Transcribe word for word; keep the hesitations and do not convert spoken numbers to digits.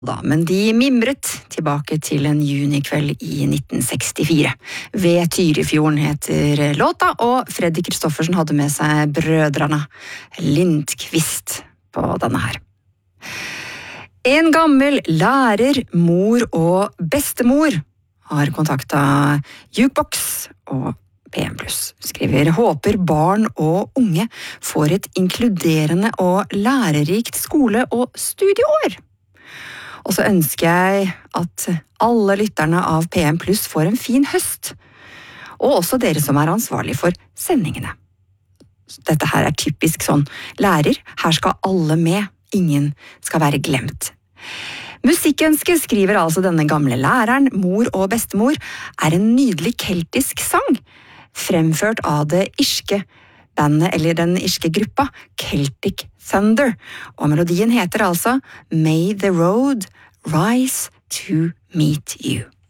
Da, men de mimret tilbake til en junikveld i nitten sekstifire. Ved Tyrifjorden heter låta, og Freddy Kristoffersen hadde med seg brødrene Lindqvist på denne her. En gammel lærer, mor og bestemor har kontaktet Jukebox og P M pluss. Skriver håper barn og unge får et inkluderende og lærerikt skole- og studieår. Og så ønsker jeg at alle lytterne av P M pluss får en fin høst, og også dere som er ansvarlig for sendingene. Dette her er typisk sånn lærer, her skal alle med, ingen skal være glemt. Musikkønske, skriver altså denne gamle læreren, mor og bestemor, er en nydelig keltisk sang, fremført av det irske bandet, eller den irske gruppa, Celtic Thunder, og melodien heter altså May the Road Rise to Meet You.